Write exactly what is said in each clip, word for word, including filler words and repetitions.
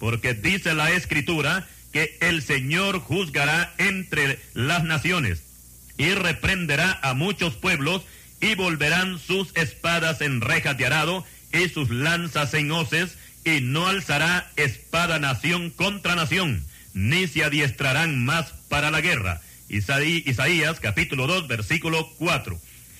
porque dice la Escritura que el Señor juzgará entre las naciones y reprenderá a muchos pueblos, y volverán sus espadas en rejas de arado y sus lanzas en hoces, y no alzará espada nación contra nación, ni se adiestrarán más para la guerra. Isaí, Isaías capítulo dos, versículo cuatro.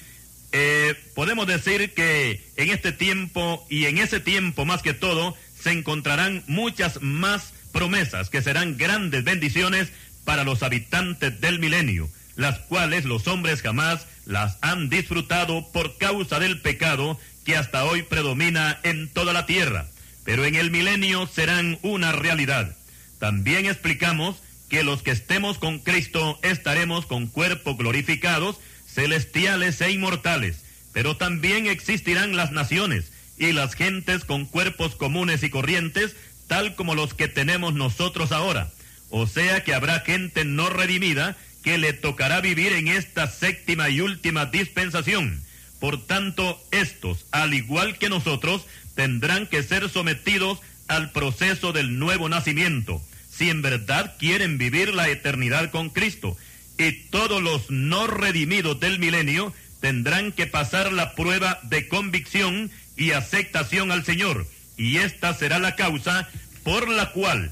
Eh, podemos decir que en este tiempo y en ese tiempo más que todo se encontrarán muchas más promesas que serán grandes bendiciones para los habitantes del milenio, las cuales los hombres jamás las han disfrutado por causa del pecado que hasta hoy predomina en toda la tierra, pero en el milenio serán una realidad. También explicamos que los que estemos con Cristo estaremos con cuerpos glorificados, celestiales e inmortales, pero también existirán las naciones y las gentes con cuerpos comunes y corrientes, tal como los que tenemos nosotros ahora. O sea que habrá gente no redimida que le tocará vivir en esta séptima y última dispensación. Por tanto, estos, al igual que nosotros, tendrán que ser sometidos al proceso del nuevo nacimiento, si en verdad quieren vivir la eternidad con Cristo. Y todos los no redimidos del milenio tendrán que pasar la prueba de convicción y aceptación al Señor, y esta será la causa por la cual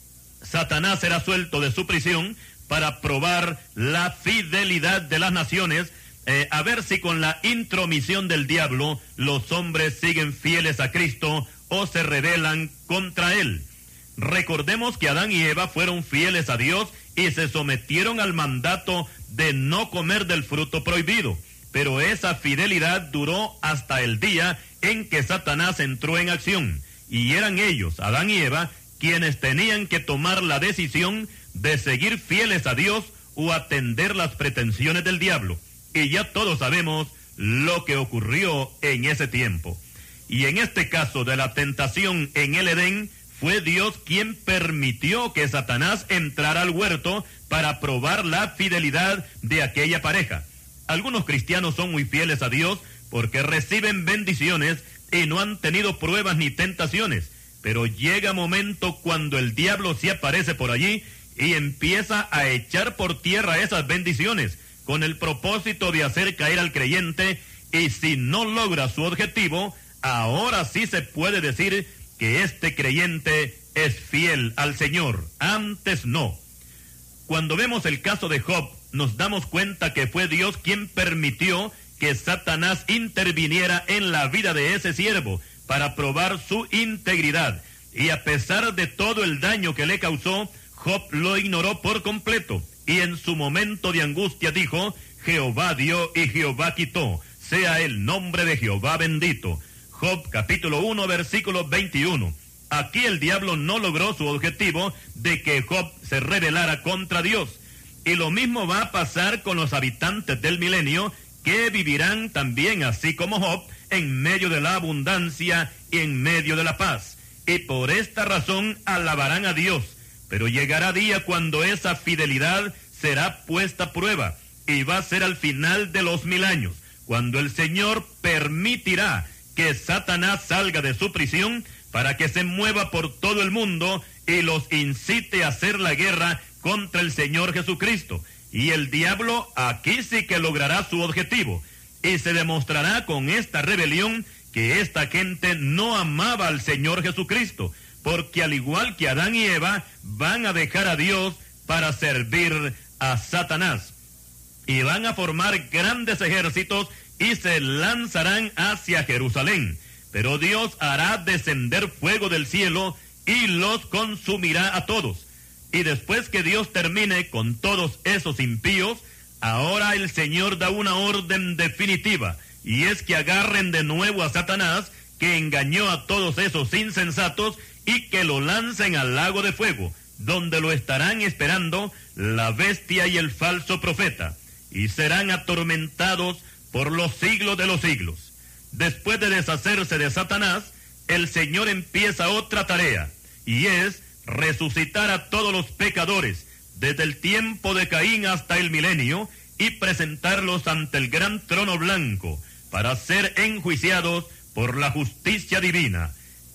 Satanás será suelto de su prisión, para probar la fidelidad de las naciones, eh, a ver si con la intromisión del diablo los hombres siguen fieles a Cristo o se rebelan contra él. Recordemos que Adán y Eva fueron fieles a Dios y se sometieron al mandato de no comer del fruto prohibido, pero esa fidelidad duró hasta el día en que Satanás entró en acción, y eran ellos, Adán y Eva, quienes tenían que tomar la decisión de seguir fieles a Dios o atender las pretensiones del diablo. Y ya todos sabemos lo que ocurrió en ese tiempo. Y en este caso de la tentación en el Edén, fue Dios quien permitió que Satanás entrara al huerto para probar la fidelidad de aquella pareja. Algunos cristianos son muy fieles a Dios porque reciben bendiciones y no han tenido pruebas ni tentaciones, pero llega momento cuando el diablo se aparece por allí y empieza a echar por tierra esas bendiciones con el propósito de hacer caer al creyente, y si no logra su objetivo, ahora sí se puede decir que este creyente es fiel al Señor. Antes no. Cuando vemos el caso de Job, nos damos cuenta que fue Dios quien permitió que Satanás interviniera en la vida de ese siervo para probar su integridad, y a pesar de todo el daño que le causó, Job lo ignoró por completo, y en su momento de angustia dijo: Jehová dio y Jehová quitó, sea el nombre de Jehová bendito. Job capítulo uno, versículo veintiuno. Aquí el diablo no logró su objetivo de que Job se rebelara contra Dios. Y lo mismo va a pasar con los habitantes del milenio, que vivirán también así como Job, en medio de la abundancia y en medio de la paz. Y por esta razón alabarán a Dios. Pero llegará día cuando esa fidelidad será puesta a prueba, y va a ser al final de los mil años, cuando el Señor permitirá que Satanás salga de su prisión para que se mueva por todo el mundo y los incite a hacer la guerra contra el Señor Jesucristo. Y el diablo aquí sí que logrará su objetivo, y se demostrará con esta rebelión que esta gente no amaba al Señor Jesucristo, porque al igual que Adán y Eva, van a dejar a Dios para servir a Satanás. Y van a formar grandes ejércitos y se lanzarán hacia Jerusalén. Pero Dios hará descender fuego del cielo y los consumirá a todos. Y después que Dios termine con todos esos impíos, ahora el Señor da una orden definitiva, y es que agarren de nuevo a Satanás, que engañó a todos esos insensatos, y que lo lancen al lago de fuego, donde lo estarán esperando la bestia y el falso profeta, y serán atormentados por los siglos de los siglos. Después de deshacerse de Satanás, el Señor empieza otra tarea, y es resucitar a todos los pecadores, desde el tiempo de Caín hasta el milenio, y presentarlos ante el gran trono blanco, para ser enjuiciados por la justicia divina.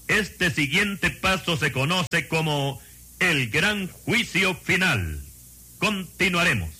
Este siguiente paso se conoce como el gran juicio final. Continuaremos.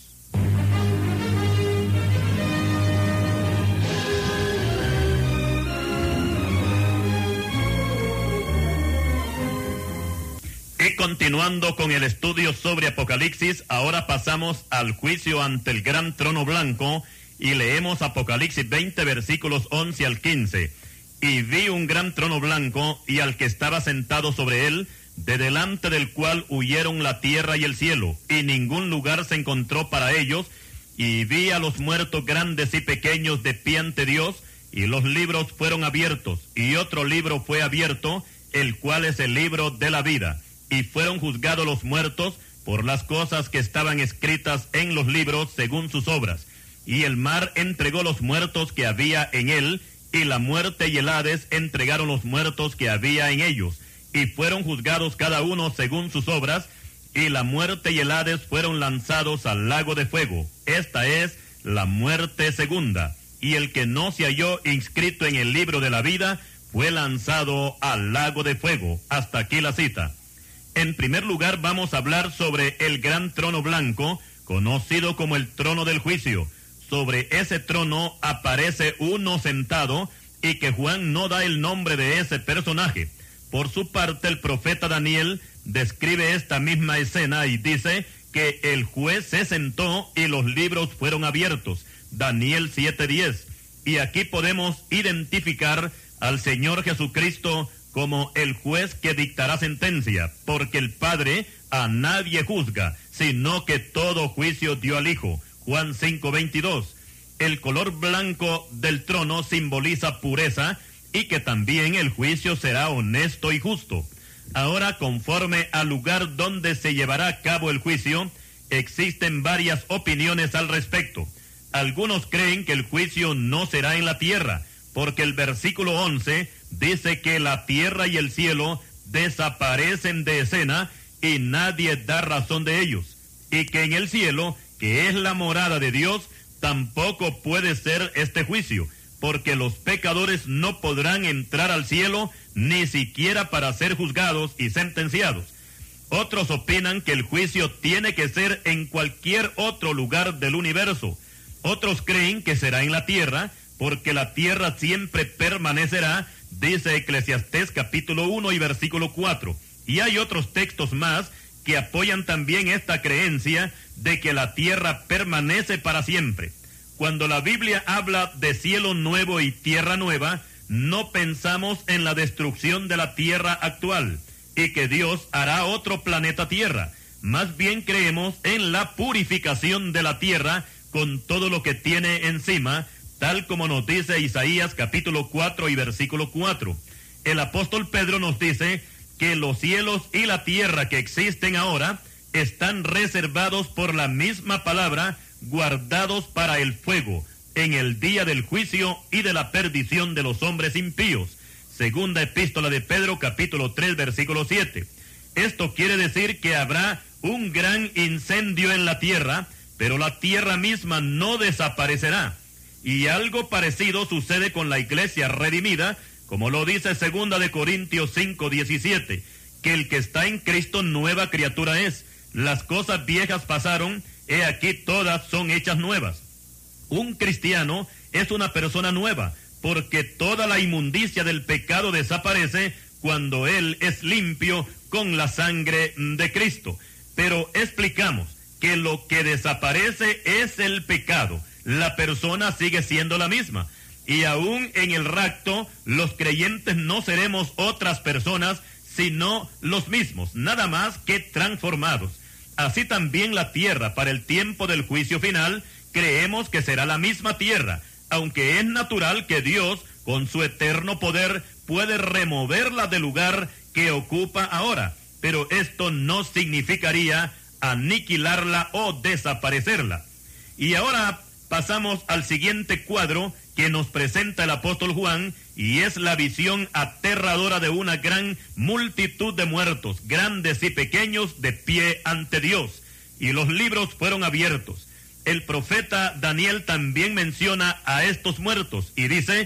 Y continuando con el estudio sobre Apocalipsis, ahora pasamos al juicio ante el gran trono blanco y leemos Apocalipsis veinte versículos once al quince. Y vi un gran trono blanco y al que estaba sentado sobre él, de delante del cual huyeron la tierra y el cielo, y ningún lugar se encontró para ellos, y vi a los muertos grandes y pequeños de pie ante Dios, y los libros fueron abiertos, y otro libro fue abierto, el cual es el libro de la vida. Y fueron juzgados los muertos por las cosas que estaban escritas en los libros según sus obras. Y el mar entregó los muertos que había en él, y la muerte y el Hades entregaron los muertos que había en ellos. Y fueron juzgados cada uno según sus obras, y la muerte y el Hades fueron lanzados al lago de fuego. Esta es la muerte segunda. Y el que no se halló inscrito en el libro de la vida fue lanzado al lago de fuego. Hasta aquí la cita. En primer lugar vamos a hablar sobre el gran trono blanco, conocido como el trono del juicio. Sobre ese trono aparece uno sentado y que Juan no da el nombre de ese personaje. Por su parte, el profeta Daniel describe esta misma escena y dice que el juez se sentó y los libros fueron abiertos. Daniel siete diez. Y aquí podemos identificar al Señor Jesucristo como el juez que dictará sentencia, porque el Padre a nadie juzga, sino que todo juicio dio al Hijo. Juan cinco veintidós. El color blanco del trono simboliza pureza y que también el juicio será honesto y justo. Ahora, conforme al lugar donde se llevará a cabo el juicio, existen varias opiniones al respecto. Algunos creen que el juicio no será en la tierra, porque el versículo once dice que la tierra y el cielo desaparecen de escena y nadie da razón de ellos, y que en el cielo, que es la morada de Dios, tampoco puede ser este juicio, porque los pecadores no podrán entrar al cielo ni siquiera para ser juzgados y sentenciados. Otros opinan que el juicio tiene que ser en cualquier otro lugar del universo. Otros creen que será en la tierra, porque la tierra siempre permanecerá, dice Eclesiastés capítulo uno y versículo cuatro. Y hay otros textos más que apoyan también esta creencia de que la tierra permanece para siempre. Cuando la Biblia habla de cielo nuevo y tierra nueva, no pensamos en la destrucción de la tierra actual y que Dios hará otro planeta tierra. Más bien creemos en la purificación de la tierra con todo lo que tiene encima, tal como nos dice Isaías capítulo cuatro y versículo cuatro. El apóstol Pedro nos dice que los cielos y la tierra que existen ahora están reservados por la misma palabra, guardados para el fuego, en el día del juicio y de la perdición de los hombres impíos. Segunda epístola de Pedro capítulo tres versículo siete. Esto quiere decir que habrá un gran incendio en la tierra, pero la tierra misma no desaparecerá. Y algo parecido sucede con la iglesia redimida, como lo dice segunda de Corintios cinco diecisiete, que el que está en Cristo nueva criatura es. Las cosas viejas pasaron, he aquí todas son hechas nuevas. Un cristiano es una persona nueva, porque toda la inmundicia del pecado desaparece cuando él es limpio con la sangre de Cristo. Pero explicamos que lo que desaparece es el pecado. La persona sigue siendo la misma. Y aún en el rapto, los creyentes no seremos otras personas, sino los mismos, nada más que transformados. Así también la tierra, para el tiempo del juicio final, creemos que será la misma tierra, aunque es natural que Dios, con su eterno poder, puede removerla del lugar que ocupa ahora. Pero esto no significaría aniquilarla o desaparecerla. Y ahora pasamos al siguiente cuadro que nos presenta el apóstol Juan, y es la visión aterradora de una gran multitud de muertos, grandes y pequeños, de pie ante Dios. Y los libros fueron abiertos. El profeta Daniel también menciona a estos muertos y dice: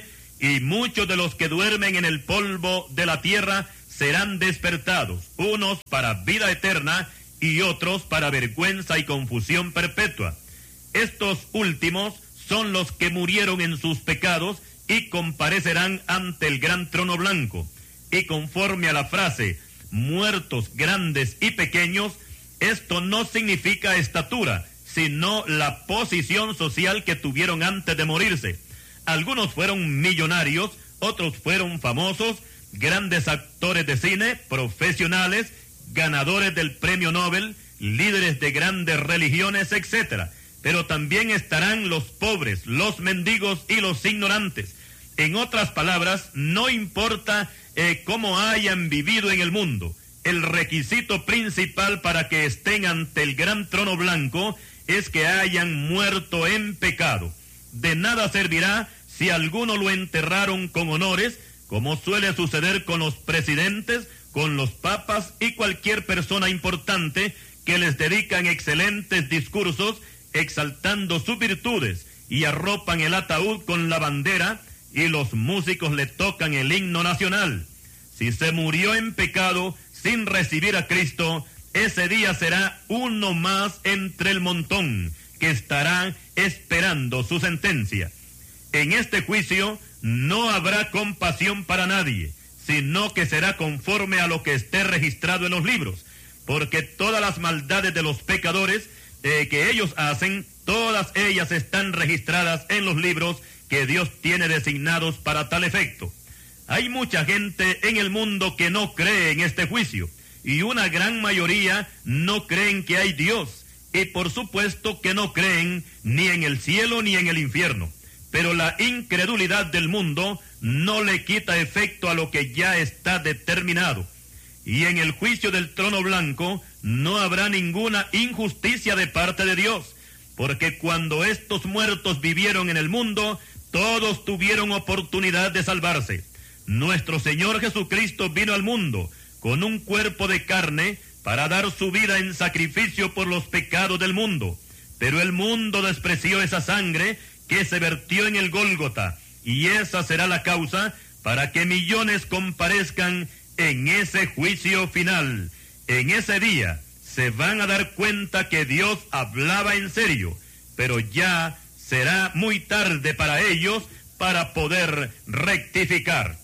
y muchos de los que duermen en el polvo de la tierra serán despertados, unos para vida eterna y otros para vergüenza y confusión perpetua. Estos últimos son los que murieron en sus pecados y comparecerán ante el gran trono blanco. Y conforme a la frase, muertos grandes y pequeños, esto no significa estatura, sino la posición social que tuvieron antes de morirse. Algunos fueron millonarios, otros fueron famosos, grandes actores de cine, profesionales, ganadores del premio Nobel, líderes de grandes religiones, etcétera. Pero también estarán los pobres, los mendigos y los ignorantes. En otras palabras, no importa eh, cómo hayan vivido en el mundo, el requisito principal para que estén ante el gran trono blanco es que hayan muerto en pecado. De nada servirá si alguno lo enterraron con honores, como suele suceder con los presidentes, con los papas y cualquier persona importante que les dedican excelentes discursos exaltando sus virtudes y arropan el ataúd con la bandera y los músicos le tocan el himno nacional. Si se murió en pecado sin recibir a Cristo, ese día será uno más entre el montón que estará esperando su sentencia. En este juicio no habrá compasión para nadie, sino que será conforme a lo que esté registrado en los libros, porque todas las maldades de los pecadores eh, que ellos hacen, todas ellas están registradas en los libros que Dios tiene designados para tal efecto. Hay mucha gente en el mundo que no cree en este juicio, y una gran mayoría no creen que hay Dios, y por supuesto que no creen ni en el cielo ni en el infierno. Pero la incredulidad del mundo no le quita efecto a lo que ya está determinado. Y en el juicio del trono blanco no habrá ninguna injusticia de parte de Dios, porque cuando estos muertos vivieron en el mundo, todos tuvieron oportunidad de salvarse. Nuestro Señor Jesucristo vino al mundo con un cuerpo de carne para dar su vida en sacrificio por los pecados del mundo. Pero el mundo despreció esa sangre que se vertió en el Gólgota, y esa será la causa para que millones comparezcan en ese juicio final. En ese día se van a dar cuenta que Dios hablaba en serio, pero ya será muy tarde para ellos para poder rectificar.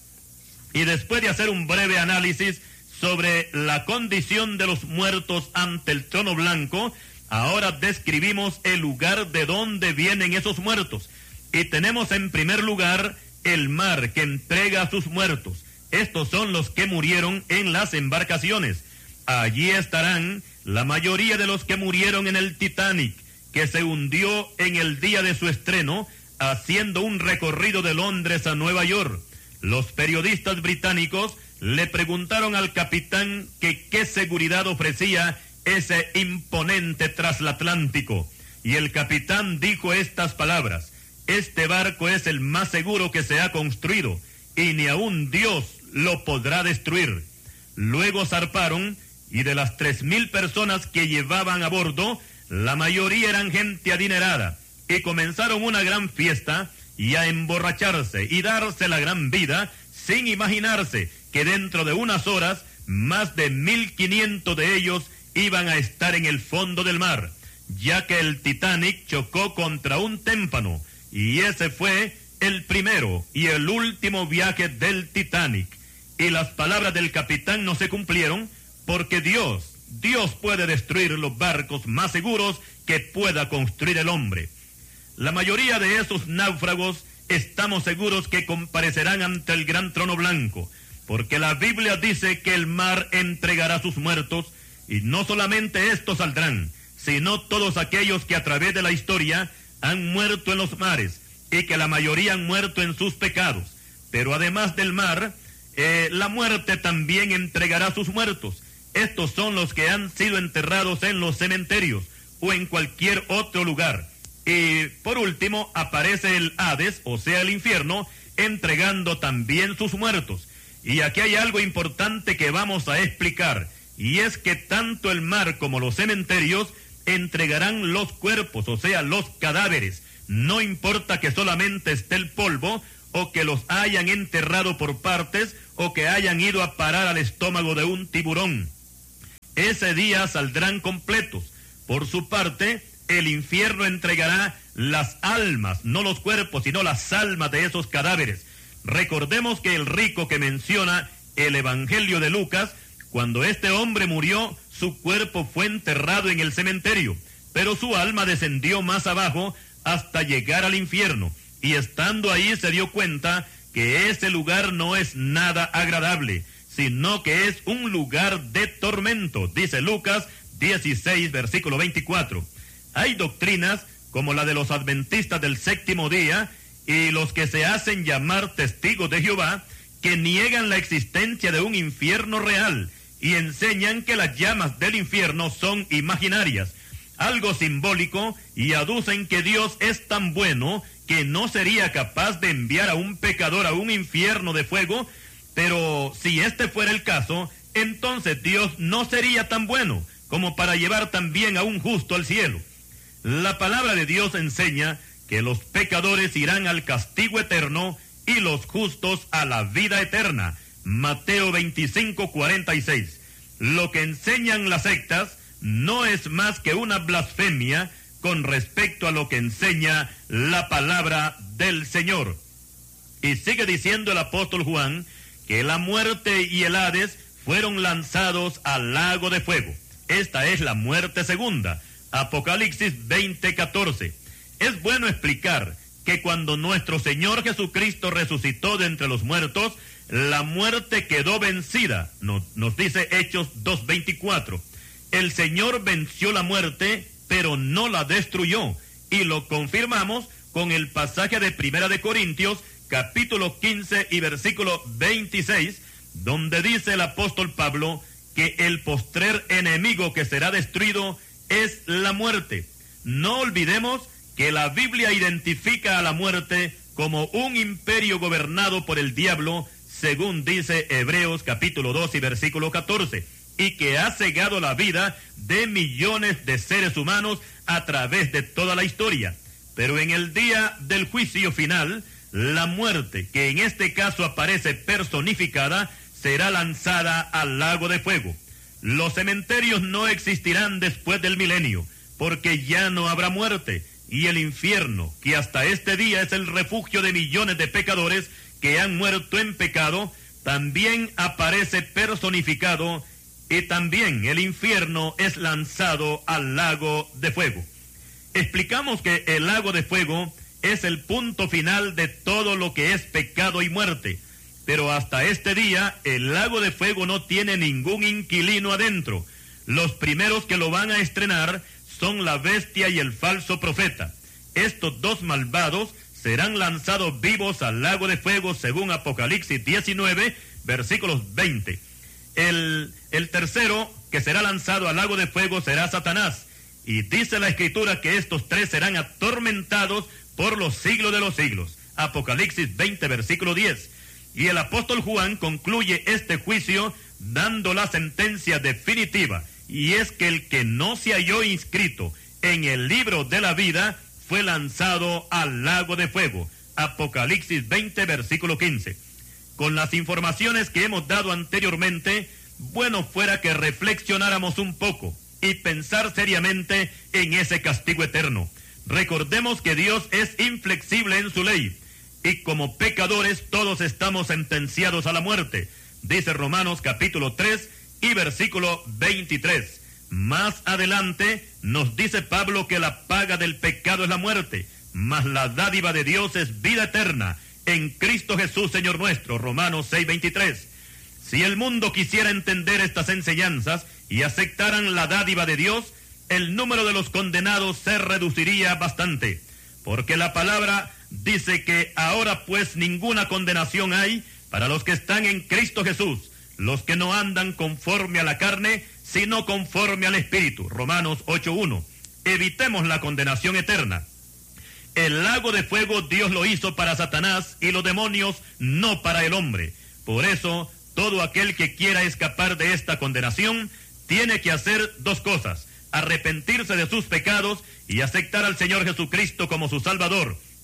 Y después de hacer un breve análisis sobre la condición de los muertos ante el trono blanco, ahora describimos el lugar de donde vienen esos muertos. Y tenemos en primer lugar el mar que entrega a sus muertos. Estos son los que murieron en las embarcaciones. Allí estarán la mayoría de los que murieron en el Titanic, que se hundió en el día de su estreno, haciendo un recorrido de Londres a Nueva York. Los periodistas británicos le preguntaron al capitán que qué seguridad ofrecía ese imponente transatlántico, y el capitán dijo estas palabras: este barco es el más seguro que se ha construido, y ni aun Dios lo podrá destruir. Luego zarparon, y de las tres mil personas que llevaban a bordo, la mayoría eran gente adinerada, y comenzaron una gran fiesta, y a emborracharse, y darse la gran vida, sin imaginarse que dentro de unas horas, más de mil quinientos de ellos iban a estar en el fondo del mar, ya que el Titanic chocó contra un témpano, y ese fue el primero y el último viaje del Titanic. Y las palabras del capitán no se cumplieron, porque Dios, Dios puede destruir los barcos más seguros que pueda construir el hombre. La mayoría de esos náufragos estamos seguros que comparecerán ante el gran trono blanco, porque la Biblia dice que el mar entregará sus muertos, y no solamente estos saldrán, sino todos aquellos que a través de la historia han muerto en los mares, y que la mayoría han muerto en sus pecados. Pero además del mar, eh, la muerte también entregará sus muertos. Estos son los que han sido enterrados en los cementerios o en cualquier otro lugar. Y por último aparece el Hades, o sea el infierno, entregando también sus muertos. Y aquí hay algo importante que vamos a explicar, y es que tanto el mar como los cementerios entregarán los cuerpos, o sea los cadáveres. No importa que solamente esté el polvo o que los hayan enterrado por partes, o que hayan ido a parar al estómago de un tiburón. Ese día saldrán completos. Por su parte, el infierno entregará las almas, no los cuerpos, sino las almas de esos cadáveres. Recordemos que el rico que menciona el Evangelio de Lucas, cuando este hombre murió, su cuerpo fue enterrado en el cementerio, pero su alma descendió más abajo hasta llegar al infierno, y estando ahí se dio cuenta que ese lugar no es nada agradable, sino que es un lugar de tormento, dice Lucas dieciséis, versículo veinticuatro. Hay doctrinas como la de los adventistas del séptimo día y los que se hacen llamar testigos de Jehová, que niegan la existencia de un infierno real y enseñan que las llamas del infierno son imaginarias, algo simbólico, y aducen que Dios es tan bueno que no sería capaz de enviar a un pecador a un infierno de fuego, pero si este fuera el caso, entonces Dios no sería tan bueno como para llevar también a un justo al cielo. La palabra de Dios enseña que los pecadores irán al castigo eterno y los justos a la vida eterna. Mateo veinticinco, cuarenta y seis. Lo que enseñan las sectas no es más que una blasfemia con respecto a lo que enseña la palabra del Señor. Y sigue diciendo el apóstol Juan que la muerte y el Hades fueron lanzados al lago de fuego. Esta es la muerte segunda. Apocalipsis veinte, catorce. Es bueno explicar que cuando nuestro Señor Jesucristo resucitó de entre los muertos, la muerte quedó vencida. Nos, nos dice Hechos dos, veinticuatro. El Señor venció la muerte, pero no la destruyó. Y lo confirmamos con el pasaje de Primera de Corintios, capítulo quince y versículo veintiséis, donde dice el apóstol Pablo que el postrer enemigo que será destruido es la muerte. No olvidemos que la Biblia identifica a la muerte como un imperio gobernado por el diablo, según dice Hebreos capítulo dos y versículo catorce, y que ha cegado la vida de millones de seres humanos a través de toda la historia. Pero en el día del juicio final, la muerte, que en este caso aparece personificada, será lanzada al lago de fuego. Los cementerios no existirán después del milenio, porque ya no habrá muerte, y el infierno, que hasta este día es el refugio de millones de pecadores que han muerto en pecado, también aparece personificado, y también el infierno es lanzado al lago de fuego. Explicamos que el lago de fuego es el punto final de todo lo que es pecado y muerte, pero hasta este día el lago de fuego no tiene ningún inquilino adentro. Los primeros que lo van a estrenar son la bestia y el falso profeta. Estos dos malvados serán lanzados vivos al lago de fuego según Apocalipsis diecinueve, versículos veinte. El, el tercero que será lanzado al lago de fuego será Satanás. Y dice la Escritura que estos tres serán atormentados por los siglos de los siglos. Apocalipsis veinte, versículo diez. Y el apóstol Juan concluye este juicio dando la sentencia definitiva, y es que el que no se halló inscrito en el libro de la vida fue lanzado al lago de fuego. Apocalipsis veinte, versículo quince. Con las informaciones que hemos dado anteriormente, bueno fuera que reflexionáramos un poco y pensar seriamente en ese castigo eterno. Recordemos que Dios es inflexible en su ley, y como pecadores todos estamos sentenciados a la muerte. Dice Romanos capítulo tres y versículo veintitrés. Más adelante nos dice Pablo que la paga del pecado es la muerte, mas la dádiva de Dios es vida eterna en Cristo Jesús, Señor nuestro. Romanos seis, veintitrés. Si el mundo quisiera entender estas enseñanzas y aceptaran la dádiva de Dios, el número de los condenados se reduciría bastante, porque la palabra dice que ahora pues ninguna condenación hay para los que están en Cristo Jesús, los que no andan conforme a la carne, sino conforme al Espíritu. Romanos ocho, uno. Evitemos la condenación eterna. El lago de fuego Dios lo hizo para Satanás y los demonios, no para el hombre. Por eso, todo aquel que quiera escapar de esta condenación tiene que hacer dos cosas: arrepentirse de sus pecados y aceptar al Señor Jesucristo como su Salvador,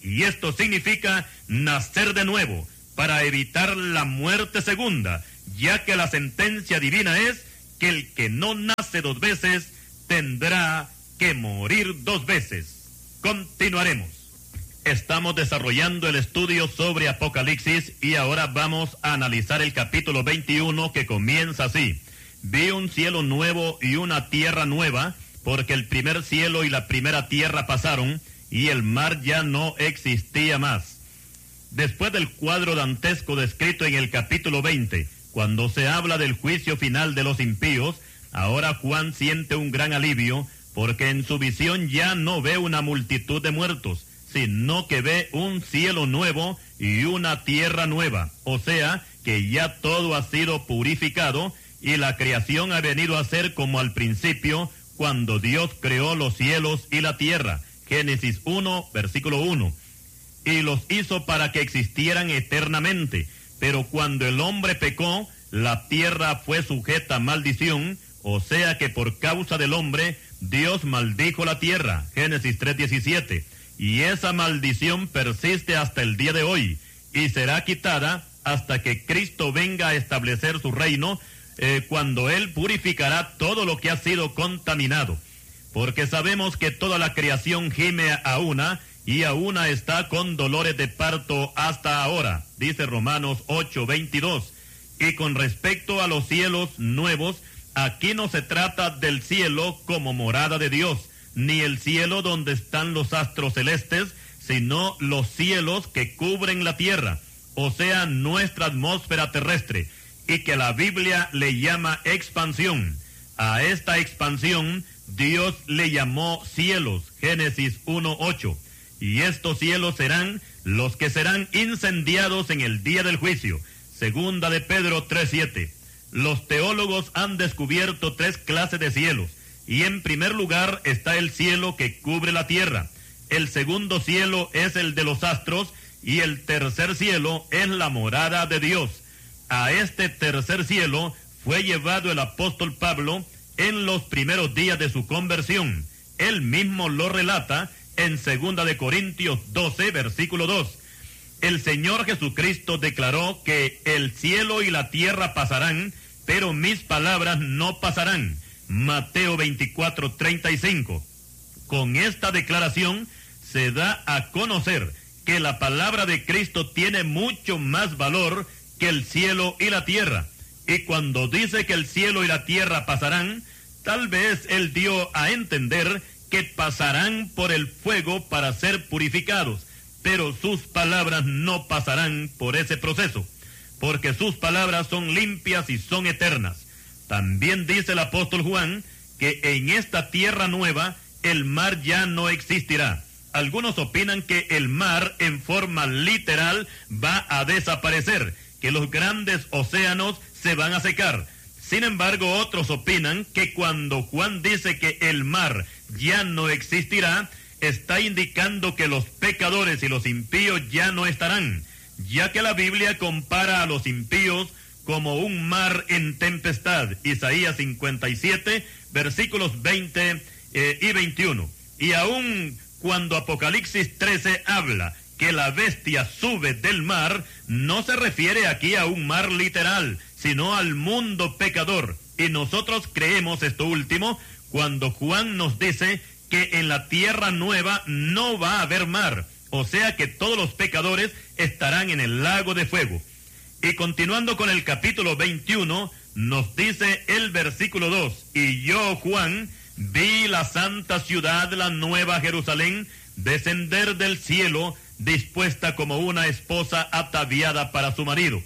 y esto significa nacer de nuevo, para evitar la muerte segunda, ya que la sentencia divina es que el que no nace dos veces tendrá que morir dos veces. Continuaremos. Estamos desarrollando el estudio sobre Apocalipsis y ahora vamos a analizar el capítulo veintiuno, que comienza así. Vi un cielo nuevo y una tierra nueva, porque el primer cielo y la primera tierra pasaron y el mar ya no existía más. Después del cuadro dantesco descrito en el capítulo veinte, cuando se habla del juicio final de los impíos, ahora Juan siente un gran alivio, porque en su visión ya no ve una multitud de muertos, sino que ve un cielo nuevo y una tierra nueva, o sea, que ya todo ha sido purificado y la creación ha venido a ser como al principio, cuando Dios creó los cielos y la tierra. Génesis uno, versículo uno. Y los hizo para que existieran eternamente. Pero cuando el hombre pecó, la tierra fue sujeta a maldición, o sea que por causa del hombre, Dios maldijo la tierra. Génesis tres diecisiete. Y esa maldición persiste hasta el día de hoy, y será quitada hasta que Cristo venga a establecer su reino, eh, cuando Él purificará todo lo que ha sido contaminado. Porque sabemos que toda la creación gime a una, y a una está con dolores de parto hasta ahora, dice Romanos ocho veintidós. Y con respecto a los cielos nuevos, aquí no se trata del cielo como morada de Dios, ni el cielo donde están los astros celestes, sino los cielos que cubren la tierra, o sea, nuestra atmósfera terrestre, y que la Biblia le llama expansión. A esta expansión Dios le llamó cielos, Génesis uno ocho. Y estos cielos serán los que serán incendiados en el día del juicio. Segunda de Pedro tres siete. Los teólogos han descubierto tres clases de cielos. Y en primer lugar está el cielo que cubre la tierra. El segundo cielo es el de los astros. Y el tercer cielo es la morada de Dios. A este tercer cielo fue llevado el apóstol Pablo en los primeros días de su conversión. Él mismo lo relata en segunda de Corintios doce, versículo dos. El Señor Jesucristo declaró que el cielo y la tierra pasarán, pero mis palabras no pasarán. Mateo veinticuatro, treinta y cinco. Con esta declaración se da a conocer que la palabra de Cristo tiene mucho más valor que el cielo y la tierra. Y cuando dice que el cielo y la tierra pasarán, tal vez Él dio a entender que pasarán por el fuego para ser purificados, pero sus palabras no pasarán por ese proceso, porque sus palabras son limpias y son eternas. También dice el apóstol Juan que en esta tierra nueva el mar ya no existirá. Algunos opinan que el mar en forma literal va a desaparecer, que los grandes océanos se van a secar. Sin embargo, otros opinan que cuando Juan dice que el mar ya no existirá, está indicando que los pecadores y los impíos ya no estarán, ya que la Biblia compara a los impíos como un mar en tempestad. Isaías cincuenta y siete, versículos veinte eh, y veintiuno. Y aún cuando Apocalipsis trece habla que la bestia sube del mar, no se refiere aquí a un mar literal, sino al mundo pecador. Y nosotros creemos esto último cuando Juan nos dice que en la tierra nueva no va a haber mar, o sea que todos los pecadores estarán en el lago de fuego. Y continuando con el capítulo veintiuno, nos dice el versículo dos, y yo, Juan, vi la santa ciudad, la nueva Jerusalén, descender del cielo, dispuesta como una esposa ataviada para su marido.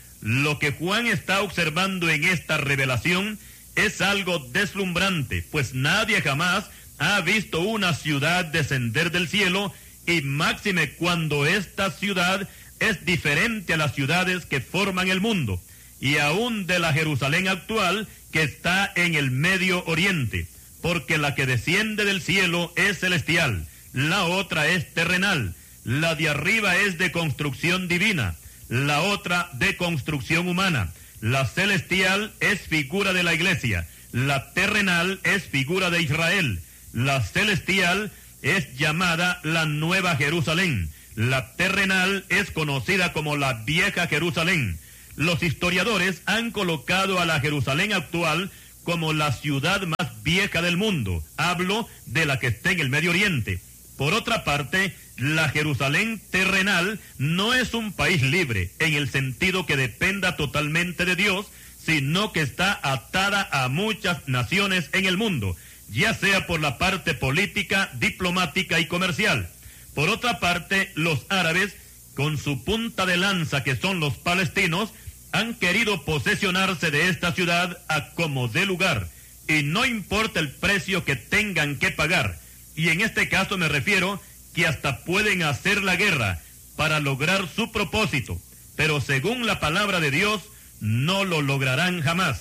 Lo que Juan está observando en esta revelación es algo deslumbrante, pues nadie jamás ha visto una ciudad descender del cielo, y máxime cuando esta ciudad es diferente a las ciudades que forman el mundo, y aún de la Jerusalén actual que está en el Medio Oriente, porque la que desciende del cielo es celestial, la otra es terrenal, la de arriba es de construcción divina, la otra de construcción humana. La celestial es figura de la iglesia, la terrenal es figura de Israel. La celestial es llamada la Nueva Jerusalén, La terrenal es conocida como la Vieja Jerusalén. Los historiadores han colocado a la Jerusalén actual como la ciudad más vieja del mundo. Hablo de la que está en el Medio Oriente. Por otra parte, la Jerusalén terrenal no es un país libre, en el sentido que dependa totalmente de Dios, sino que está atada a muchas naciones en el mundo, ya sea por la parte política, diplomática y comercial. Por otra parte, los árabes, con su punta de lanza que son los palestinos, han querido posesionarse de esta ciudad a como dé lugar, y no importa el precio que tengan que pagar. Y en este caso me refiero que hasta pueden hacer la guerra para lograr su propósito, pero según la palabra de Dios, no lo lograrán jamás.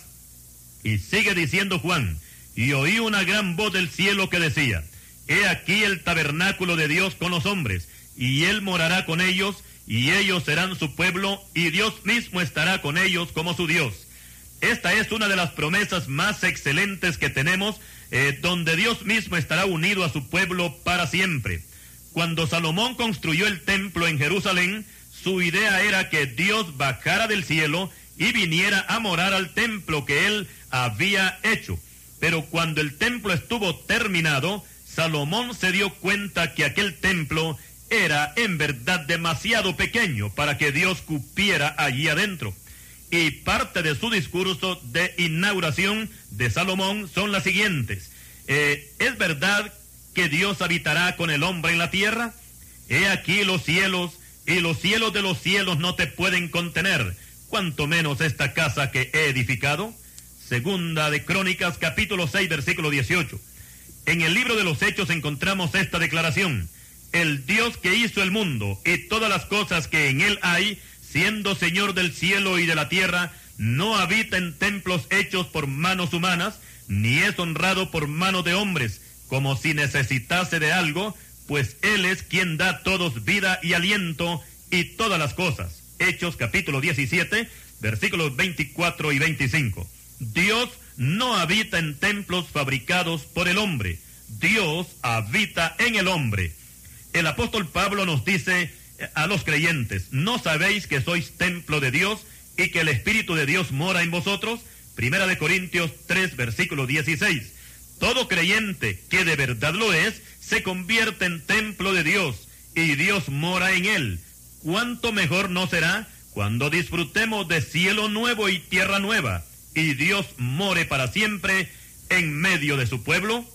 Y sigue diciendo Juan, y oí una gran voz del cielo que decía, he aquí el tabernáculo de Dios con los hombres, y él morará con ellos, y ellos serán su pueblo, y Dios mismo estará con ellos como su Dios. Esta es una de las promesas más excelentes que tenemos, eh, donde Dios mismo estará unido a su pueblo para siempre. Cuando Salomón construyó el templo en Jerusalén, su idea era que Dios bajara del cielo y viniera a morar al templo que él había hecho. Pero cuando el templo estuvo terminado, Salomón se dio cuenta que aquel templo era en verdad demasiado pequeño para que Dios cupiera allí adentro. Y parte de su discurso de inauguración de Salomón son las siguientes. Eh, ¿Es verdad que Dios habitará con el hombre en la tierra? He aquí los cielos, y los cielos de los cielos no te pueden contener, cuanto menos esta casa que he edificado. Segunda de Crónicas, capítulo seis, versículo dieciocho. En el libro de los Hechos encontramos esta declaración. El Dios que hizo el mundo y todas las cosas que en él hay, siendo Señor del cielo y de la tierra, no habita en templos hechos por manos humanas, ni es honrado por mano de hombres, como si necesitase de algo, pues Él es quien da a todos vida y aliento y todas las cosas. Hechos capítulo diecisiete, versículos veinticuatro y veinticinco. Dios no habita en templos fabricados por el hombre. Dios habita en el hombre. El apóstol Pablo nos dice a los creyentes, ¿no sabéis que sois templo de Dios y que el Espíritu de Dios mora en vosotros? Primera de Corintios tres, versículo dieciséis. Todo creyente que de verdad lo es, se convierte en templo de Dios y Dios mora en él. ¿Cuánto mejor no será cuando disfrutemos de cielo nuevo y tierra nueva y Dios more para siempre en medio de su pueblo?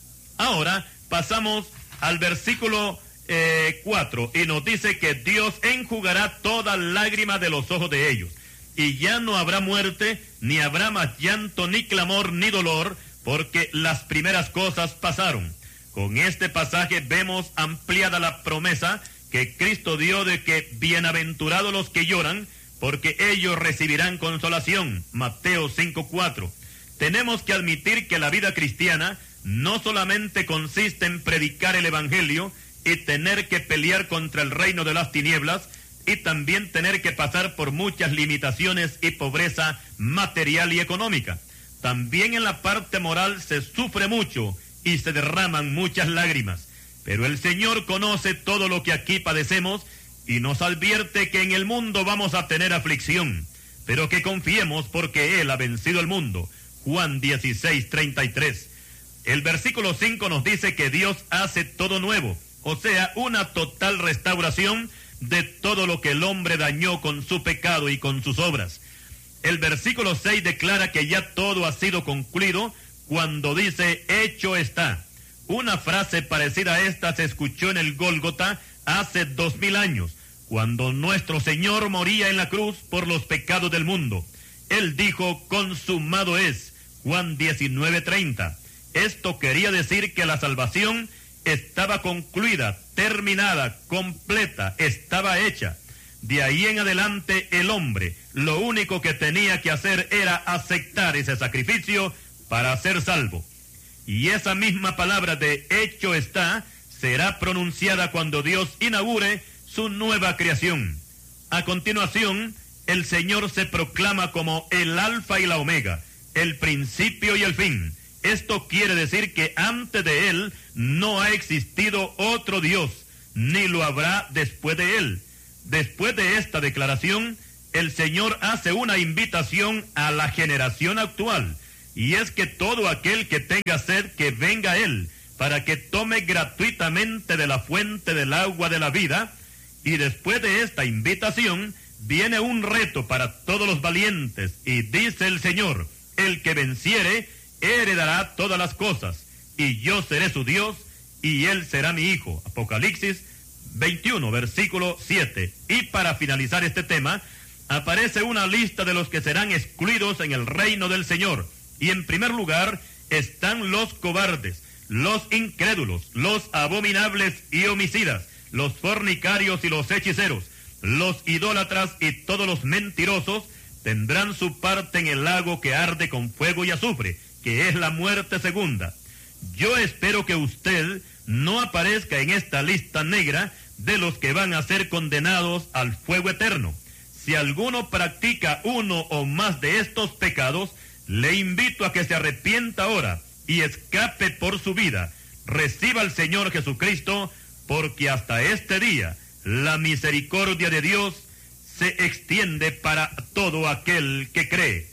Ahora pasamos al versículo eh, cuatro y nos dice que Dios enjugará toda lágrima de los ojos de ellos, y ya no habrá muerte, ni habrá más llanto, ni clamor, ni dolor, porque las primeras cosas pasaron. Con este pasaje vemos ampliada la promesa que Cristo dio de que bienaventurados los que lloran, porque ellos recibirán consolación. Mateo cinco, cuatro. Tenemos que admitir que la vida cristiana no solamente consiste en predicar el evangelio y tener que pelear contra el reino de las tinieblas, y también tener que pasar por muchas limitaciones y pobreza material y económica. También en la parte moral se sufre mucho y se derraman muchas lágrimas. Pero el Señor conoce todo lo que aquí padecemos y nos advierte que en el mundo vamos a tener aflicción, pero que confiemos porque Él ha vencido el mundo. Juan dieciséis, treinta y tres. El versículo cinco nos dice que Dios hace todo nuevo, o sea, una total restauración de todo lo que el hombre dañó con su pecado y con sus obras. El versículo seis declara que ya todo ha sido concluido cuando dice, hecho está. Una frase parecida a esta se escuchó en el Gólgota hace dos mil años, cuando nuestro Señor moría en la cruz por los pecados del mundo. Él dijo, consumado es, Juan diecinueve, treinta. Esto quería decir que la salvación estaba concluida, terminada, completa, estaba hecha. De ahí en adelante el hombre lo único que tenía que hacer era aceptar ese sacrificio para ser salvo. Y esa misma palabra de hecho está será pronunciada cuando Dios inaugure su nueva creación. A continuación, el Señor se proclama como el Alfa y la Omega, el principio y el fin. Esto quiere decir que antes de Él no ha existido otro Dios, ni lo habrá después de él. Después de esta declaración, el Señor hace una invitación a la generación actual, y es que todo aquel que tenga sed, que venga a él, para que tome gratuitamente de la fuente del agua de la vida. Y después de esta invitación, viene un reto para todos los valientes, y dice el Señor: el que venciere, heredará todas las cosas, y yo seré su Dios, y él será mi hijo. Apocalipsis veintiuno, versículo siete. Y para finalizar este tema, aparece una lista de los que serán excluidos en el reino del Señor. Y en primer lugar están los cobardes, los incrédulos, los abominables y homicidas, los fornicarios y los hechiceros, los idólatras y todos los mentirosos tendrán su parte en el lago que arde con fuego y azufre, que es la muerte segunda. Yo espero que usted no aparezca en esta lista negra de los que van a ser condenados al fuego eterno. Si alguno practica uno o más de estos pecados, le invito a que se arrepienta ahora y escape por su vida. Reciba al Señor Jesucristo, porque hasta este día la misericordia de Dios se extiende para todo aquel que cree.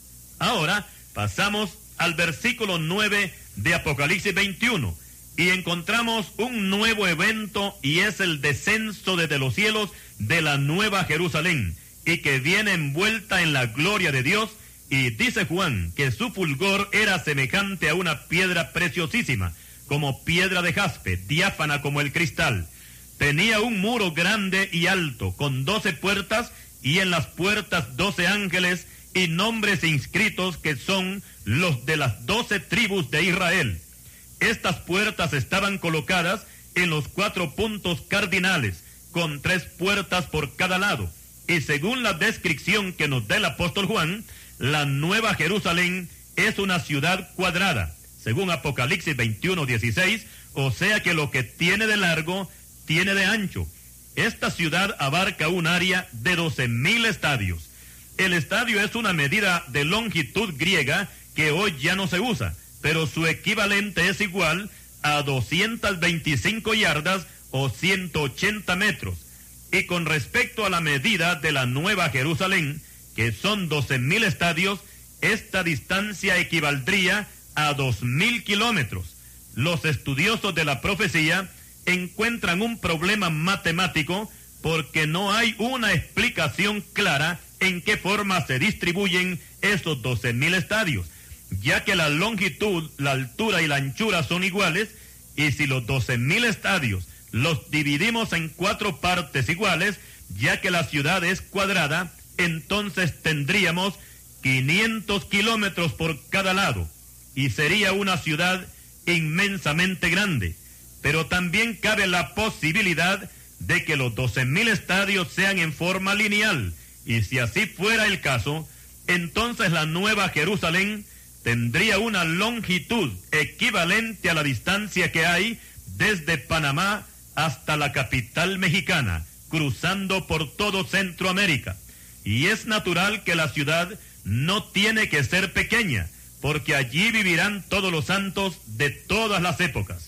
Ahora pasamos al versículo nueve de Apocalipsis veintiuno y encontramos un nuevo evento, y es el descenso desde los cielos de la nueva Jerusalén, y que viene envuelta en la gloria de Dios. Y dice Juan que su fulgor era semejante a una piedra preciosísima, como piedra de jaspe, diáfana como el cristal. Tenía un muro grande y alto, con doce puertas, y en las puertas doce ángeles, y nombres inscritos que son los de las doce tribus de Israel. Estas puertas estaban colocadas en los cuatro puntos cardinales, con tres puertas por cada lado. Y según la descripción que nos da el apóstol Juan, la nueva Jerusalén es una ciudad cuadrada, según Apocalipsis veintiuno, dieciséis, o sea que lo que tiene de largo, tiene de ancho. Esta ciudad abarca un área de doce mil estadios. El estadio es una medida de longitud griega que hoy ya no se usa, pero su equivalente es igual a doscientas veinticinco yardas o ciento ochenta metros. Y con respecto a la medida de la nueva Jerusalén, que son doce mil estadios, esta distancia equivaldría a dos mil kilómetros. Los estudiosos de la profecía encuentran un problema matemático porque no hay una explicación clara en qué forma se distribuyen esos doce mil estadios, ya que la longitud, la altura y la anchura son iguales, y si los doce mil estadios los dividimos en cuatro partes iguales, ya que la ciudad es cuadrada, entonces tendríamos quinientos kilómetros por cada lado, y sería una ciudad inmensamente grande. Pero también cabe la posibilidad de que los doce mil estadios sean en forma lineal, y si así fuera el caso, entonces la nueva Jerusalén tendría una longitud equivalente a la distancia que hay desde Panamá hasta la capital mexicana, cruzando por todo Centroamérica. Y es natural que la ciudad no tiene que ser pequeña, porque allí vivirán todos los santos de todas las épocas.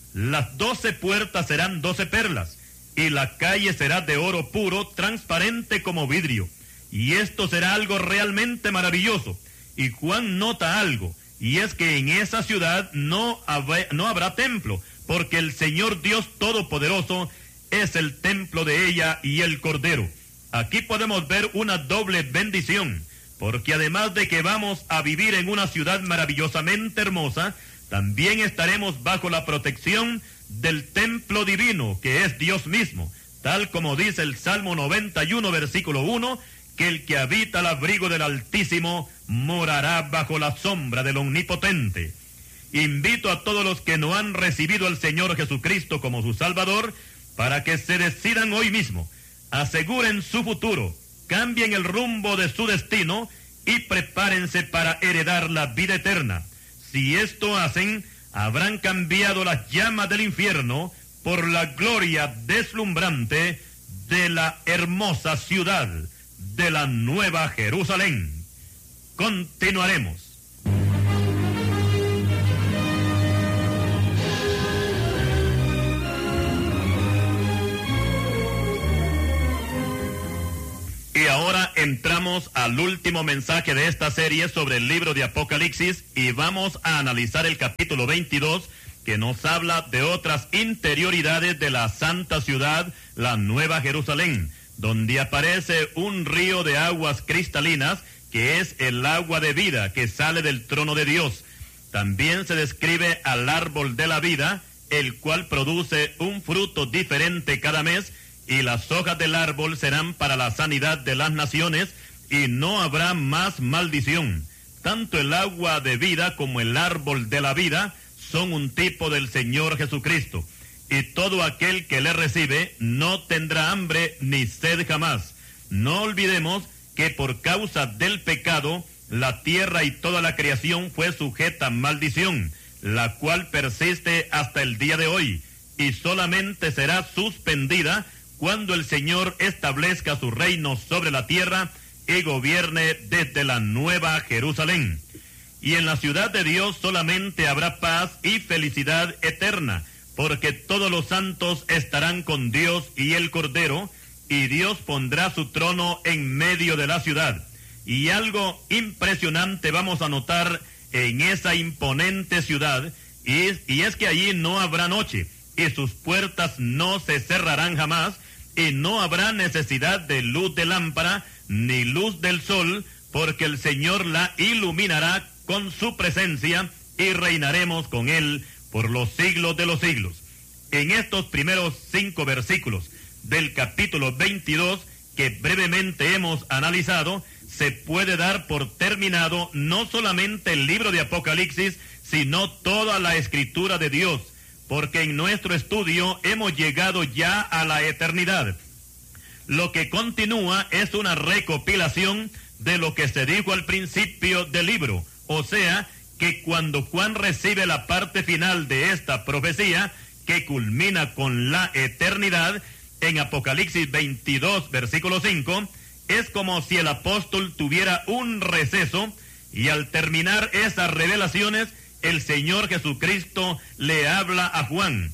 Las doce puertas serán doce perlas, y la calle será de oro puro, transparente como vidrio. Y esto será algo realmente maravilloso. Y Juan nota algo, y es que en esa ciudad no habrá, no habrá templo, porque el Señor Dios Todopoderoso es el templo de ella y el Cordero. Aquí podemos ver una doble bendición, porque además de que vamos a vivir en una ciudad maravillosamente hermosa, también estaremos bajo la protección del templo divino, que es Dios mismo, tal como dice el Salmo noventa y uno, versículo uno, que el que habita al abrigo del Altísimo morará bajo la sombra del Omnipotente. Invito a todos los que no han recibido al Señor Jesucristo como su Salvador, para que se decidan hoy mismo, aseguren su futuro, cambien el rumbo de su destino y prepárense para heredar la vida eterna. Si esto hacen, habrán cambiado las llamas del infierno por la gloria deslumbrante de la hermosa ciudad de la Nueva Jerusalén. Continuaremos. entramos al último mensaje de esta serie sobre el libro de Apocalipsis y vamos a analizar el capítulo veintidós, que nos habla de otras interioridades de la santa ciudad, la Nueva Jerusalén, donde aparece un río de aguas cristalinas, que es el agua de vida que sale del trono de Dios. También se describe al árbol de la vida, el cual produce un fruto diferente cada mes, y las hojas del árbol serán para la sanidad de las naciones, y no habrá más maldición. Tanto el agua de vida como el árbol de la vida son un tipo del Señor Jesucristo, y todo aquel que le recibe no tendrá hambre ni sed jamás. No olvidemos que por causa del pecado, la tierra y toda la creación fue sujeta a maldición, la cual persiste hasta el día de hoy, y solamente será suspendida cuando el Señor establezca su reino sobre la tierra y gobierne desde la Nueva Jerusalén. Y en la ciudad de Dios solamente habrá paz y felicidad eterna, porque todos los santos estarán con Dios y el Cordero, y Dios pondrá su trono en medio de la ciudad. Y algo impresionante vamos a notar en esa imponente ciudad, y es, y es que allí no habrá noche, y sus puertas no se cerrarán jamás, y no habrá necesidad de luz de lámpara, ni luz del sol, porque el Señor la iluminará con su presencia, y reinaremos con Él por los siglos de los siglos. En estos primeros cinco versículos del capítulo veintidós, que brevemente hemos analizado, se puede dar por terminado no solamente el libro de Apocalipsis, sino toda la escritura de Dios, porque en nuestro estudio hemos llegado ya a la eternidad. Lo que continúa es una recopilación de lo que se dijo al principio del libro, o sea, que cuando Juan recibe la parte final de esta profecía, que culmina con la eternidad, en Apocalipsis veintidós, versículo cinco, es como si el apóstol tuviera un receso, y al terminar esas revelaciones, el Señor Jesucristo le habla a Juan,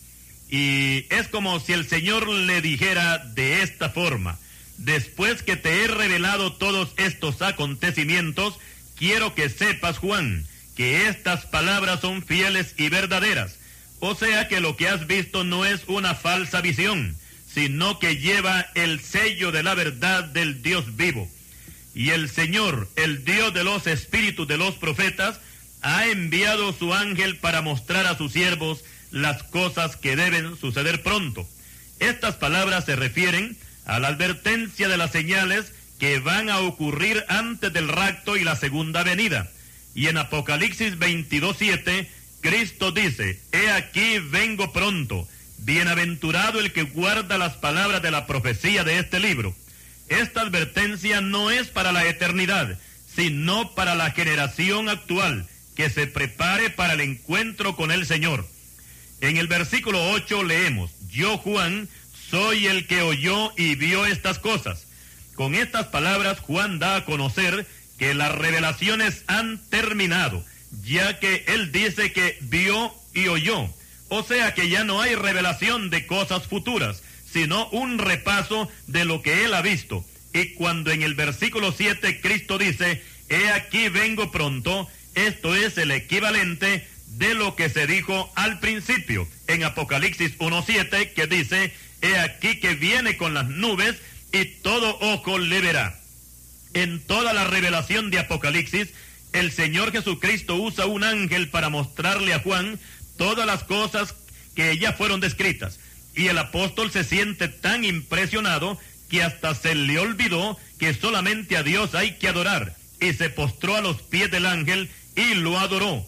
y es como si el Señor le dijera de esta forma: después que te he revelado todos estos acontecimientos, quiero que sepas, Juan, que estas palabras son fieles y verdaderas. O sea que lo que has visto no es una falsa visión, sino que lleva el sello de la verdad del Dios vivo. Y el Señor, el Dios de los espíritus de los profetas, ha enviado su ángel para mostrar a sus siervos las cosas que deben suceder pronto. Estas palabras se refieren a la advertencia de las señales que van a ocurrir antes del rapto y la segunda venida. Y en Apocalipsis veintidós, siete, Cristo dice: he aquí vengo pronto, bienaventurado el que guarda las palabras de la profecía de este libro. Esta advertencia no es para la eternidad, sino para la generación actual, que se prepare para el encuentro con el Señor. En el versículo ocho leemos: yo, Juan, soy el que oyó y vio estas cosas. Con estas palabras Juan da a conocer que las revelaciones han terminado, ya que él dice que vio y oyó. O sea que ya no hay revelación de cosas futuras, sino un repaso de lo que él ha visto. Y cuando en el versículo siete Cristo dice: he aquí vengo pronto, esto es el equivalente de lo que se dijo al principio en Apocalipsis uno siete, que dice: he aquí que viene con las nubes y todo ojo le verá. En toda la revelación de Apocalipsis, el Señor Jesucristo usa un ángel para mostrarle a Juan todas las cosas que ya fueron descritas. Y el apóstol se siente tan impresionado que hasta se le olvidó que solamente a Dios hay que adorar, y se postró a los pies del ángel y lo adoró.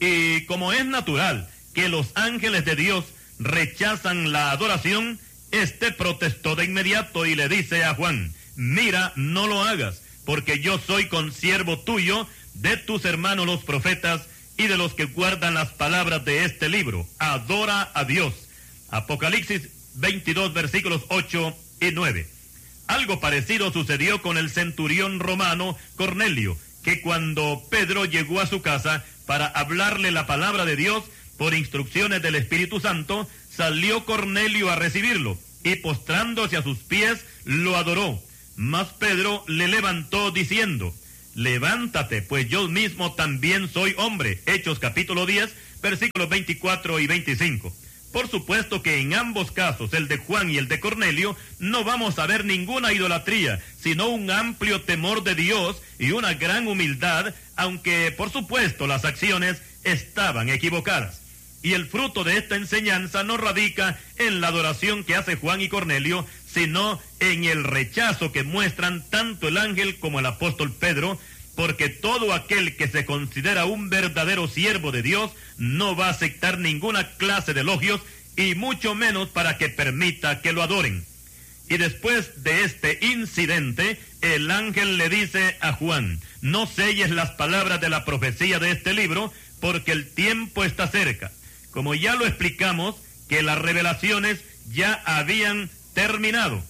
Y como es natural que los ángeles de Dios rechazan la adoración, este protestó de inmediato y le dice a Juan: mira, no lo hagas, porque yo soy consiervo tuyo, de tus hermanos los profetas y de los que guardan las palabras de este libro. Adora a Dios. Apocalipsis veintidós, versículos ocho y nueve. Algo parecido sucedió con el centurión romano Cornelio, que cuando Pedro llegó a su casa para hablarle la palabra de Dios por instrucciones del Espíritu Santo, salió Cornelio a recibirlo y postrándose a sus pies lo adoró. Mas Pedro le levantó diciendo: levántate, pues yo mismo también soy hombre. Hechos capítulo diez, versículos veinticuatro y veinticinco. Por supuesto que en ambos casos, el de Juan y el de Cornelio, no vamos a ver ninguna idolatría, sino un amplio temor de Dios y una gran humildad, aunque por supuesto las acciones estaban equivocadas. Y el fruto de esta enseñanza no radica en la adoración que hace Juan y Cornelio, sino en el rechazo que muestran tanto el ángel como el apóstol Pedro, porque todo aquel que se considera un verdadero siervo de Dios no va a aceptar ninguna clase de elogios, y mucho menos para que permita que lo adoren. Y después de este incidente, el ángel le dice a Juan: no selles las palabras de la profecía de este libro, porque el tiempo está cerca. Como ya lo explicamos, que las revelaciones ya habían terminado.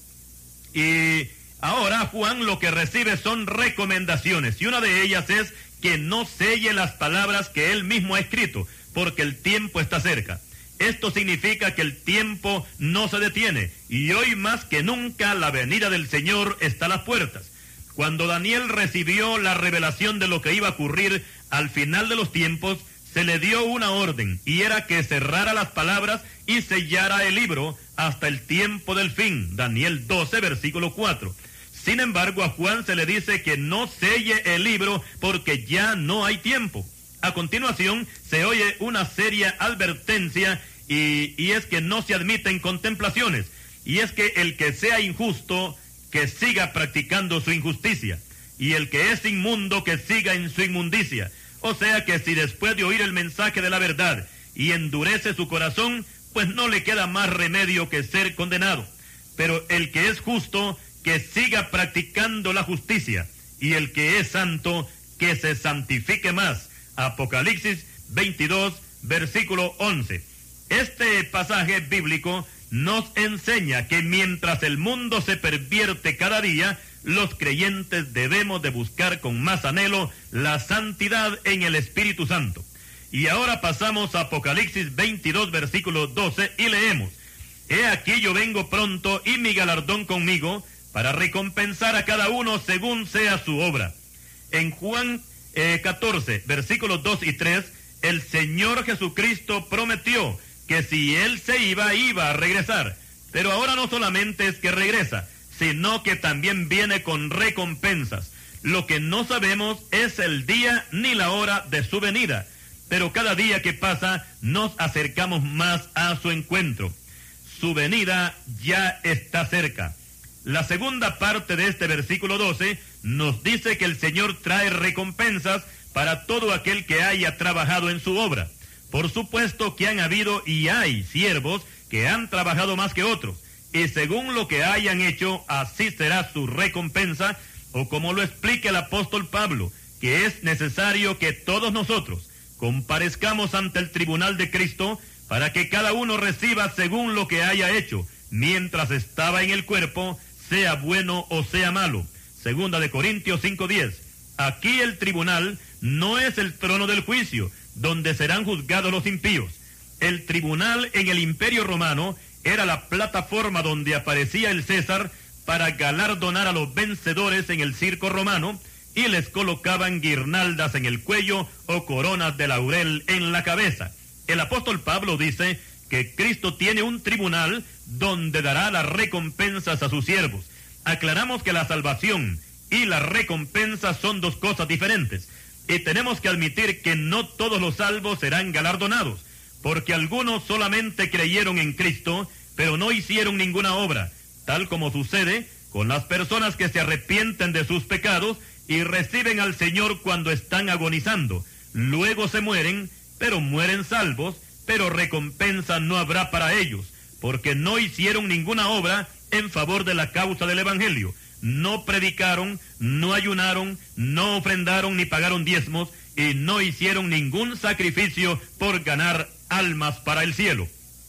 Y ahora Juan lo que recibe son recomendaciones, y una de ellas es que no selle las palabras que él mismo ha escrito, porque el tiempo está cerca. Esto significa que el tiempo no se detiene, y hoy más que nunca la venida del Señor está a las puertas. Cuando Daniel recibió la revelación de lo que iba a ocurrir al final de los tiempos, se le dio una orden, y era que cerrara las palabras y sellara el libro hasta el tiempo del fin. Daniel doce, versículo cuatro. Sin embargo, a Juan se le dice que no selle el libro porque ya no hay tiempo. A continuación, se oye una seria advertencia, y, y es que no se admiten contemplaciones, y es que el que sea injusto, que siga practicando su injusticia, y el que es inmundo, que siga en su inmundicia. O sea que si después de oír el mensaje de la verdad y endurece su corazón, pues no le queda más remedio que ser condenado. Pero el que es justo, que siga practicando la justicia, y el que es santo, que se santifique más. Apocalipsis veintidós, versículo once. Este pasaje bíblico nos enseña que mientras el mundo se pervierte cada día, los creyentes debemos de buscar con más anhelo la santidad en el Espíritu Santo. Y ahora pasamos a Apocalipsis veintidós, versículo doce, y leemos: he aquí yo vengo pronto, y mi galardón conmigo, para recompensar a cada uno según sea su obra. En Juan eh, catorce, versículos dos y tres, el Señor Jesucristo prometió que si Él se iba, iba a regresar. Pero ahora no solamente es que regresa, sino que también viene con recompensas. Lo que no sabemos es el día ni la hora de su venida, pero cada día que pasa nos acercamos más a su encuentro. Su venida ya está cerca. La segunda parte de este versículo doce nos dice que el Señor trae recompensas para todo aquel que haya trabajado en su obra. Por supuesto que han habido y hay siervos que han trabajado más que otros, y según lo que hayan hecho, así será su recompensa, o como lo explica el apóstol Pablo, que es necesario que todos nosotros comparezcamos ante el tribunal de Cristo, para que cada uno reciba según lo que haya hecho, mientras estaba en el cuerpo, sea bueno o sea malo. Segunda de Corintios cinco diez. Aquí el tribunal no es el trono del juicio, donde serán juzgados los impíos. El tribunal en el Imperio Romano era la plataforma donde aparecía el César para galardonar a los vencedores en el circo romano, y les colocaban guirnaldas en el cuello o coronas de laurel en la cabeza. El apóstol Pablo dice que Cristo tiene un tribunal donde dará las recompensas a sus siervos. Aclaramos que la salvación y la recompensa son dos cosas diferentes, y tenemos que admitir que no todos los salvos serán galardonados, porque algunos solamente creyeron en Cristo, pero no hicieron ninguna obra, tal como sucede con las personas que se arrepienten de sus pecados y reciben al Señor cuando están agonizando. Luego se mueren, pero mueren salvos, pero recompensa no habrá para ellos, porque no hicieron ninguna obra en favor de la causa del Evangelio. No predicaron, no ayunaron, no ofrendaron ni pagaron diezmos, y no hicieron ningún sacrificio por ganar almas para el cielo.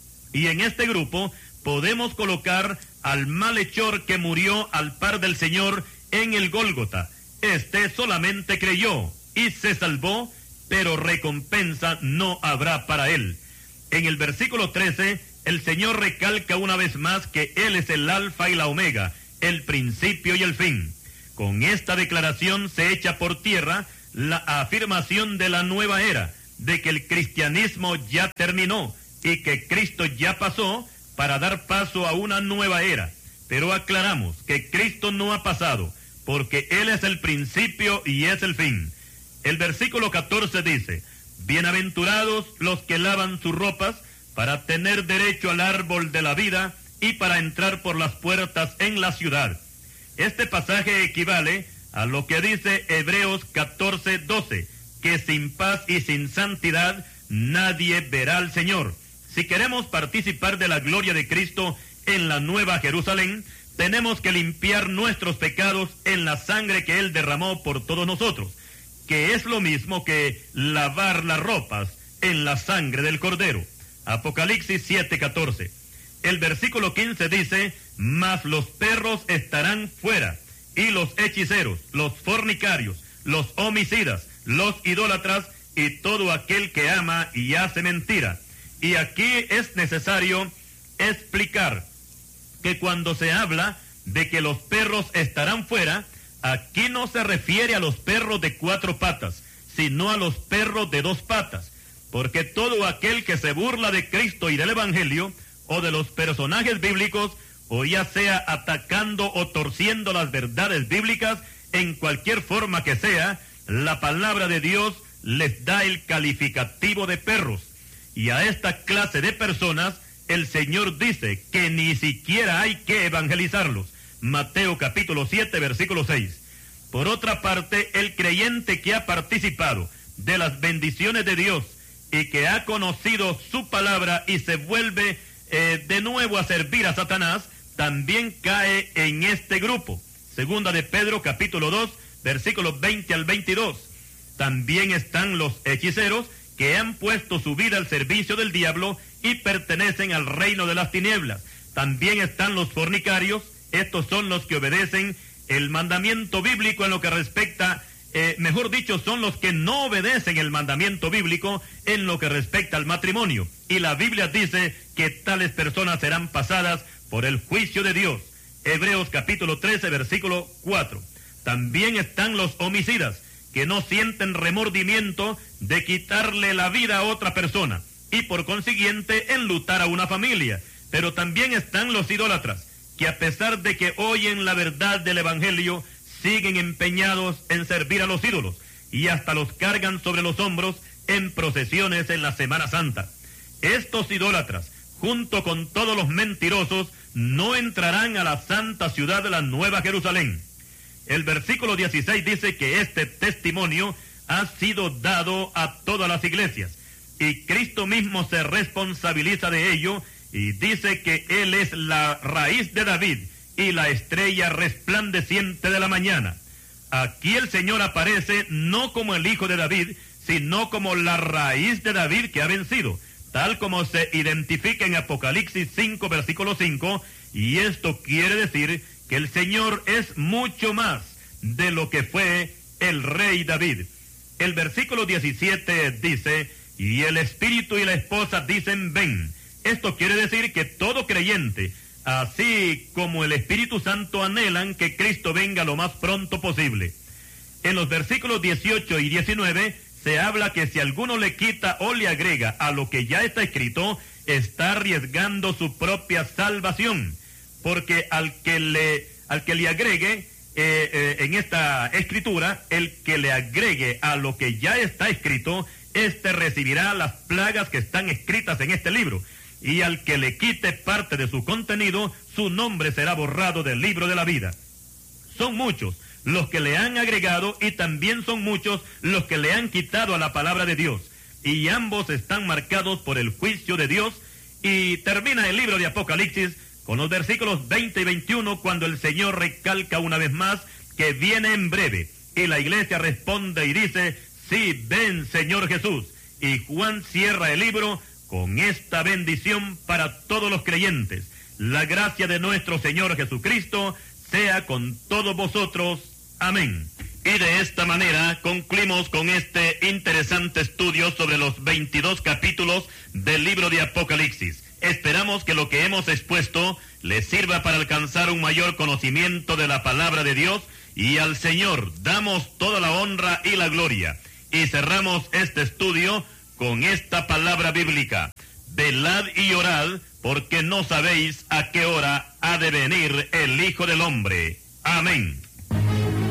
Y en este grupo podemos colocar al malhechor que murió al par del Señor en el Gólgota. Este solamente creyó y se salvó, pero recompensa no habrá para él. En el versículo trece, el Señor recalca una vez más que Él es el Alfa y la Omega, el principio y el fin. Con esta declaración se echa por tierra la afirmación de la nueva era, de que el cristianismo ya terminó y que Cristo ya pasó para dar paso a una nueva era. Pero aclaramos que Cristo no ha pasado, porque Él es el principio y es el fin. El versículo catorce dice: bienaventurados los que lavan sus ropas para tener derecho al árbol de la vida y para entrar por las puertas en la ciudad. Este pasaje equivale a lo que dice Hebreos catorce doce, que sin paz y sin santidad nadie verá al Señor. Si queremos participar de la gloria de Cristo en la Nueva Jerusalén, tenemos que limpiar nuestros pecados en la sangre que Él derramó por todos nosotros, que es lo mismo que lavar las ropas en la sangre del Cordero. Apocalipsis siete catorce. El versículo quince dice: mas los perros estarán fuera, y los hechiceros, los fornicarios, los homicidas, los idólatras, y todo aquel que ama y hace mentira. Y aquí es necesario explicar que cuando se habla de que los perros estarán fuera, aquí no se refiere a los perros de cuatro patas, sino a los perros de dos patas, porque todo aquel que se burla de Cristo y del Evangelio, o de los personajes bíblicos, o ya sea atacando o torciendo las verdades bíblicas, en cualquier forma que sea, la palabra de Dios les da el calificativo de perros. Y a esta clase de personas, el Señor dice que ni siquiera hay que evangelizarlos. Mateo capítulo siete, versículo seis. Por otra parte, el creyente que ha participado de las bendiciones de Dios y que ha conocido su palabra y se vuelve eh, de nuevo a servir a Satanás, también cae en este grupo. Segunda de Pedro capítulo dos, versículos veinte al veintidós. También están los hechiceros que han puesto su vida al servicio del diablo y pertenecen al reino de las tinieblas. También están los fornicarios. Estos son los que obedecen el mandamiento bíblico en lo que respecta, eh, mejor dicho, son los que no obedecen el mandamiento bíblico en lo que respecta al matrimonio. Y la Biblia dice que tales personas serán pasadas por el juicio de Dios. Hebreos capítulo trece, versículo cuatro. También están los homicidas, que no sienten remordimiento de quitarle la vida a otra persona y por consiguiente enlutar a una familia. Pero también están los idólatras, que a pesar de que oyen la verdad del Evangelio, siguen empeñados en servir a los ídolos y hasta los cargan sobre los hombros en procesiones en la Semana Santa. Estos idólatras, junto con todos los mentirosos, no entrarán a la santa ciudad de la Nueva Jerusalén. El versículo dieciséis dice que este testimonio ha sido dado a todas las iglesias y Cristo mismo se responsabiliza de ello y dice que Él es la raíz de David y la estrella resplandeciente de la mañana. Aquí el Señor aparece no como el hijo de David, sino como la raíz de David que ha vencido, tal como se identifica en Apocalipsis cinco, versículo cinco, y esto quiere decir que el Señor es mucho más de lo que fue el rey David. El versículo diecisiete dice: y el espíritu y la esposa dicen ven. Esto quiere decir que todo creyente, así como el Espíritu Santo, anhelan que Cristo venga lo más pronto posible. En los versículos dieciocho y diecinueve se habla que si alguno le quita o le agrega a lo que ya está escrito, está arriesgando su propia salvación, porque al que le, al que le agregue eh, eh, en esta escritura, el que le agregue a lo que ya está escrito, éste recibirá las plagas que están escritas en este libro. Y al que le quite parte de su contenido, su nombre será borrado del libro de la vida. Son muchos los que le han agregado y también son muchos los que le han quitado a la palabra de Dios. Y ambos están marcados por el juicio de Dios. Y termina el libro de Apocalipsis con los versículos veinte y veintiuno, cuando el Señor recalca una vez más que viene en breve. Y la iglesia responde y dice: sí, ven Señor Jesús. Y Juan cierra el libro con esta bendición para todos los creyentes. La gracia de nuestro Señor Jesucristo sea con todos vosotros. Amén. Y de esta manera concluimos con este interesante estudio sobre los veintidós capítulos del libro de Apocalipsis. Esperamos que lo que hemos expuesto les sirva para alcanzar un mayor conocimiento de la palabra de Dios, y al Señor damos toda la honra y la gloria. Y cerramos este estudio con esta palabra bíblica: velad y orad, porque no sabéis a qué hora ha de venir el Hijo del Hombre. Amén.